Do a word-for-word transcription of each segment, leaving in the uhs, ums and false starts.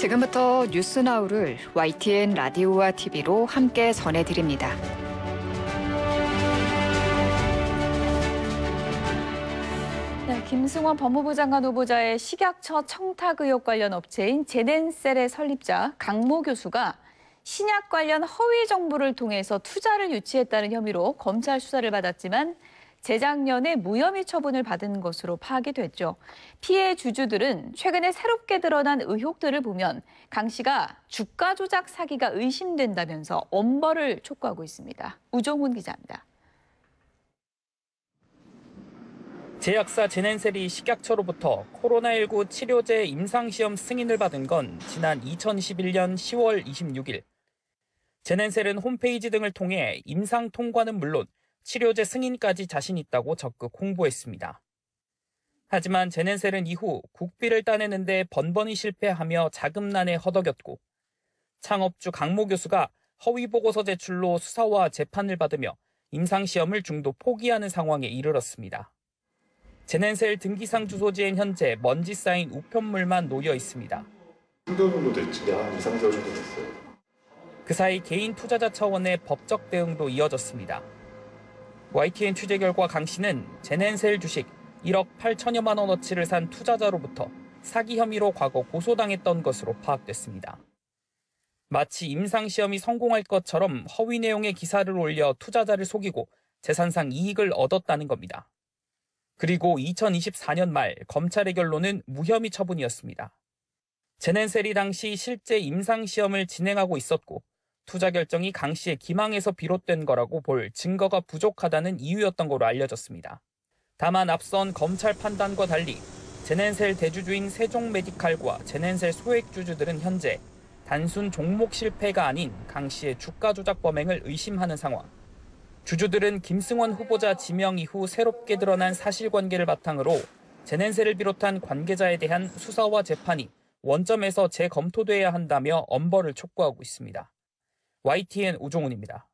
지금부터 뉴스나우를 와이티엔 라디오와 티비로 함께 전해드립니다. 네, 김승원 법무부 장관 후보자의 식약처 청탁 의혹 관련 업체인 제넨셀의 설립자 강모 교수가 신약 관련 허위 정보를 통해서 투자를 유치했다는 혐의로 검찰 수사를 받았지만 재작년에 무혐의 처분을 받은 것으로 파악이 됐죠. 피해 주주들은 최근에 새롭게 드러난 의혹들을 보면 강 씨가 주가 조작 사기가 의심된다면서 엄벌을 촉구하고 있습니다. 우종훈 기자입니다. 제약사 제넨셀이 식약처로부터 코로나십구 치료제 임상시험 승인을 받은 건 지난 이천이십일 년 시월 이십육일. 제넨셀은 홈페이지 등을 통해 임상 통과는 물론 치료제 승인까지 자신 있다고 적극 홍보했습니다. 하지만 제넨셀은 이후 국비를 따내는데 번번이 실패하며 자금난에 허덕였고 창업주 강모 교수가 허위 보고서 제출로 수사와 재판을 받으며 임상시험을 중도 포기하는 상황에 이르렀습니다. 제넨셀 등기상 주소지엔 현재 먼지 쌓인 우편물만 놓여 있습니다. 삼 개월 정도 됐지. 한 이, 삼 개월 정도 됐어요. 그 사이 개인 투자자 차원의 법적 대응도 이어졌습니다. 와이티엔 취재 결과 강 씨는 제넨셀 주식 일억 팔천여만 원어치를 산 투자자로부터 사기 혐의로 과거 고소당했던 것으로 파악됐습니다. 마치 임상시험이 성공할 것처럼 허위 내용의 기사를 올려 투자자를 속이고 재산상 이익을 얻었다는 겁니다. 그리고 이천이십사 년 말 검찰의 결론은 무혐의 처분이었습니다. 제넨셀이 당시 실제 임상시험을 진행하고 있었고 투자 결정이 강 씨의 기망에서 비롯된 거라고 볼 증거가 부족하다는 이유였던 것으로 알려졌습니다. 다만 앞선 검찰 판단과 달리 제넨셀 대주주인 세종메디칼과 제넨셀 소액주주들은 현재 단순 종목 실패가 아닌 강 씨의 주가 조작 범행을 의심하는 상황. 주주들은 김승원 후보자 지명 이후 새롭게 드러난 사실관계를 바탕으로 제넨셀을 비롯한 관계자에 대한 수사와 재판이 원점에서 재검토돼야 한다며 엄벌을 촉구하고 있습니다. 와이티엔 우종훈입니다.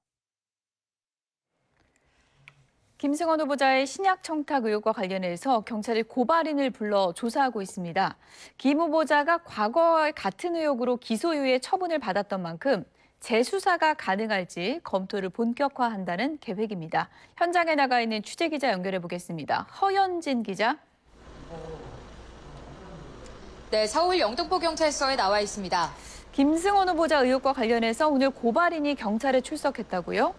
김승원 후보자의 신약 청탁 의혹과 관련해서 경찰이 고발인을 불러 조사하고 있습니다. 김 후보자가 과거와 같은 의혹으로 기소유예 처분을 받았던 만큼 재수사가 가능할지 검토를 본격화한다는 계획입니다. 현장에 나가 있는 취재기자 연결해 보겠습니다. 허연진 기자. 네, 서울 영등포경찰서에 나와 있습니다. 김승원 후보자 의혹과 관련해서 오늘 고발인이 경찰에 출석했다고요?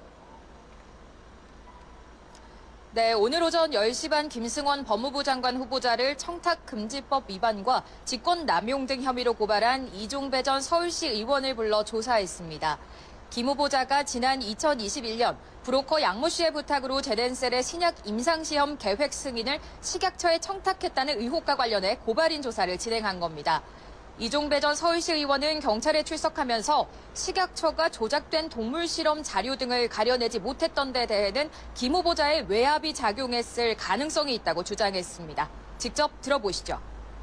네, 오늘 오전 열 시 반 김승원 법무부 장관 후보자를 청탁금지법 위반과 직권남용 등 혐의로 고발한 이종배 전 서울시 의원을 불러 조사했습니다. 김 후보자가 지난 이천이십일 년 브로커 양모 씨의 부탁으로 제넨셀의 신약 임상시험 계획 승인을 식약처에 청탁했다는 의혹과 관련해 고발인 조사를 진행한 겁니다. 이종배 전 서울시 의원은 경찰에 출석하면서 식약처가 조작된 동물 실험 자료 등을 가려내지 못했던 데 대해는 김 후보자의 외압이 작용했을 가능성이 있다고 주장했습니다. 직접 들어보시죠.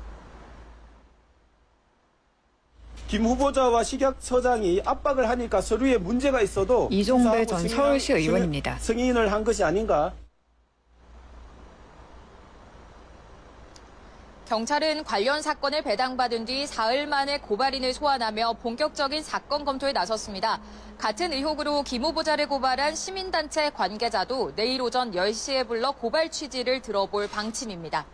김 후보자와 식약처장이 압박을 하니까 서류에 문제가 있어도 이종배 전 서울시 의원입니다. 승인을 한 것이 아닌가? 경찰은 관련 사건을 배당받은 뒤 사흘 만에 고발인을 소환하며 본격적인 사건 검토에 나섰습니다. 같은 의혹으로 김 후보자를 고발한 시민단체 관계자도 내일 오전 열 시에 불러 고발 취지를 들어볼 방침입니다.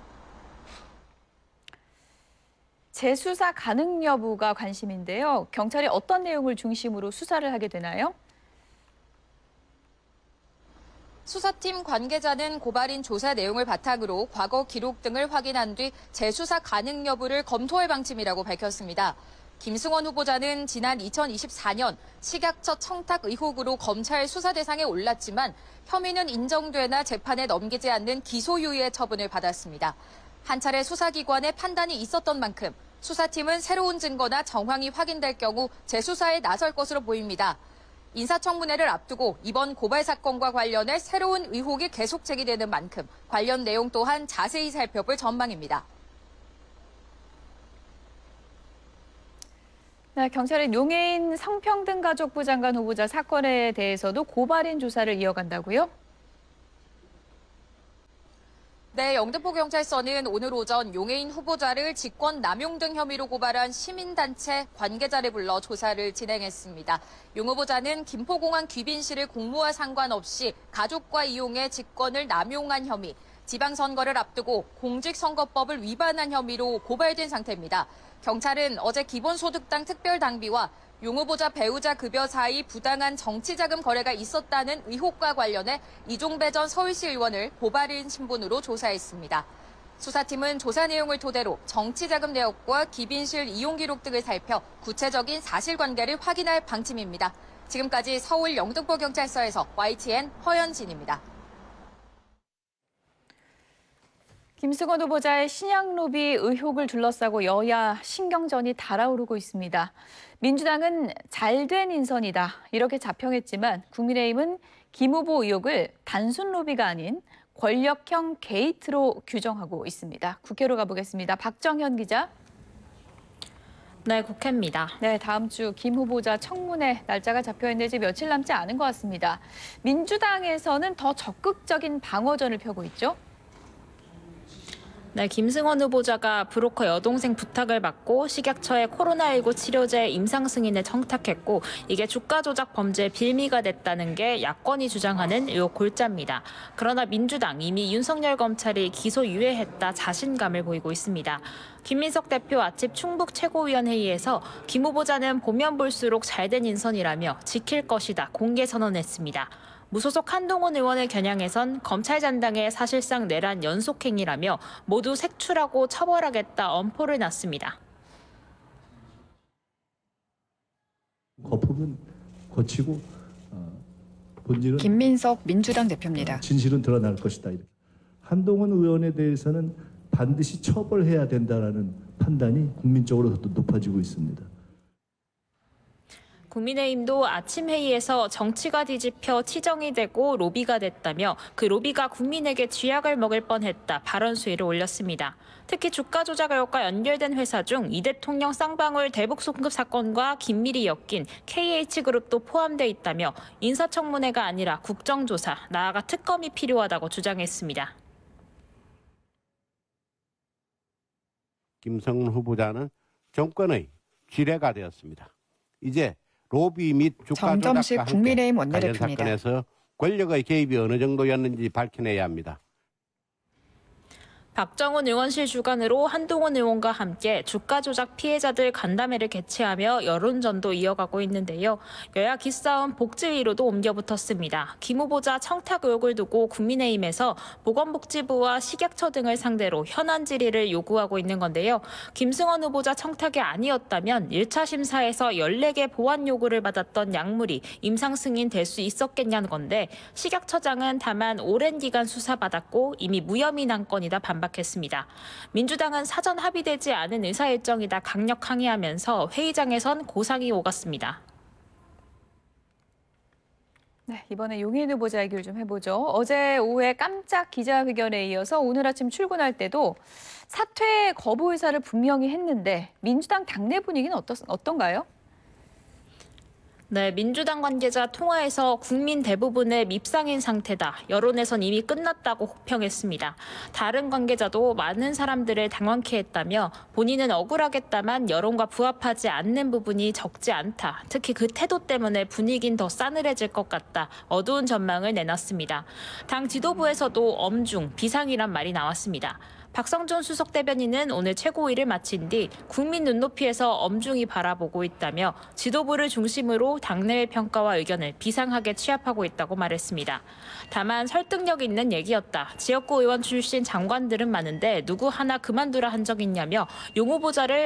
재수사 가능 여부가 관심인데요. 경찰이 어떤 내용을 중심으로 수사를 하게 되나요? 수사팀 관계자는 고발인 조사 내용을 바탕으로 과거 기록 등을 확인한 뒤 재수사 가능 여부를 검토할 방침이라고 밝혔습니다. 김승원 후보자는 지난 이천이십사 년 식약처 청탁 의혹으로 검찰 수사 대상에 올랐지만 혐의는 인정되나 재판에 넘기지 않는 기소유예 처분을 받았습니다. 한 차례 수사기관의 판단이 있었던 만큼 수사팀은 새로운 증거나 정황이 확인될 경우 재수사에 나설 것으로 보입니다. 인사청문회를 앞두고 이번 고발 사건과 관련해 새로운 의혹이 계속 제기되는 만큼 관련 내용 또한 자세히 살펴볼 전망입니다. 네, 경찰은 용해인 성평등가족부 장관 후보자 사건에 대해서도 고발인 조사를 이어간다고요? 네, 영등포경찰서는 오늘 오전 용해인 후보자를 직권 남용 등 혐의로 고발한 시민단체 관계자를 불러 조사를 진행했습니다. 용 후보자는 김포공항 귀빈실을 공무와 상관없이 가족과 이용해 직권을 남용한 혐의, 지방선거를 앞두고 공직선거법을 위반한 혐의로 고발된 상태입니다. 경찰은 어제 기본소득당 특별당비와 용 후보자 배우자 급여 사이 부당한 정치자금 거래가 있었다는 의혹과 관련해 이종배 전 서울시 의원을 고발인 신분으로 조사했습니다. 수사팀은 조사 내용을 토대로 정치자금 내역과 귀빈실 이용 기록 등을 살펴 구체적인 사실관계를 확인할 방침입니다. 지금까지 서울 영등포경찰서에서 와이티엔 허연진입니다. 김승원 후보자의 신약 로비 의혹을 둘러싸고 여야 신경전이 달아오르고 있습니다. 민주당은 잘된 인선이다 이렇게 자평했지만 국민의힘은 김 후보 의혹을 단순 로비가 아닌 권력형 게이트로 규정하고 있습니다. 국회로 가보겠습니다. 박정현 기자. 네, 국회입니다. 네, 다음 주 김 후보자 청문회 날짜가 잡혀있는데 이제 며칠 남지 않은 것 같습니다. 민주당에서는 더 적극적인 방어전을 펴고 있죠. 네, 김승원 후보자가 브로커 여동생 부탁을 받고 식약처에 코로나십구 치료제 임상 승인에 청탁했고 이게 주가 조작 범죄의 빌미가 됐다는 게 야권이 주장하는 의혹 골자입니다. 그러나 민주당 이미 윤석열 검찰이 기소 유예했다 자신감을 보이고 있습니다. 김민석 대표 아침 충북 최고위원회의에서 김 후보자는 보면 볼수록 잘된 인선이라며 지킬 것이다 공개 선언했습니다. 무소속 한동훈 의원을 겨냥해선 검찰 잔당의 사실상 내란 연속행위라며 모두 색출하고 처벌하겠다 엄포를 놨습니다. 거품은 거치고 어, 본질은 김민석 민주당 대표입니다. 진실은 드러날 것이다. 이렇게. 한동훈 의원에 대해서는 반드시 처벌해야 된다라는 판단이 국민적으로 더 높아지고 있습니다. 국민의힘도 아침 회의에서 정치가 뒤집혀 치정이 되고 로비가 됐다며 그 로비가 국민에게 쥐약을 먹을 뻔했다 발언 수위를 올렸습니다. 특히 주가 조작 의혹과 연결된 회사 중 이 대통령 쌍방울 대북 송금 사건과 긴밀히 엮인 케이에이치그룹도 포함돼 있다며 인사청문회가 아니라 국정조사, 나아가 특검이 필요하다고 주장했습니다. 김승원 후보자는 정권의 지뢰가 되었습니다. 이제 로비 및 주가 정점식 조작과 국민의힘 함께 관련 원내대표입니다. 사건에서 권력의 개입이 어느 정도였는지 밝혀내야 합니다. 박정훈 의원실 주관으로 한동훈 의원과 함께 주가 조작 피해자들 간담회를 개최하며 여론전도 이어가고 있는데요. 여야 기싸움 복지위로도 옮겨붙었습니다. 김 후보자 청탁 의혹을 두고 국민의힘에서 보건복지부와 식약처 등을 상대로 현안 질의를 요구하고 있는 건데요. 김승원 후보자 청탁이 아니었다면 일 차 심사에서 열네 개 보완 요구를 받았던 약물이 임상 승인될 수 있었겠냐는 건데 식약처장은 다만 오랜 기간 수사받았고 이미 무혐의 난건이다 반박했습니다. 했습니다. 민주당은 사전 합의되지 않은 의사일정이다 강력 항의하면서 회의장에선 고상이 오갔습니다. 네, 이번에 용해인 후보자 얘기를 좀 해보죠. 어제 오후에 깜짝 기자회견에 이어서 오늘 아침 출근할 때도 사퇴 거부 의사를 분명히 했는데 민주당 당내 분위기는 어떻, 어떤가요? 네, 민주당 관계자 통화에서 국민 대부분의 밉상인 상태다. 여론에선 이미 끝났다고 혹평했습니다. 다른 관계자도 많은 사람들을 당황케 했다며 본인은 억울하겠다만 여론과 부합하지 않는 부분이 적지 않다. 특히 그 태도 때문에 분위기는 더 싸늘해질 것 같다. 어두운 전망을 내놨습니다. 당 지도부에서도 엄중, 비상이란 말이 나왔습니다. 박성준 수석 대변인은 오늘 최고위를 마친 뒤 국민 눈높이에서 엄중히 바라보고 있다며 지도부를 중심으로 당내의 평가와 의견을 비상하게 취합하고 있다고 말했습니다. 다만 설득력 있는 얘기였다. 지역구 의원 출신 장관들은 많은데 누구 하나 그만두라 한 적 있냐며 용 후보자를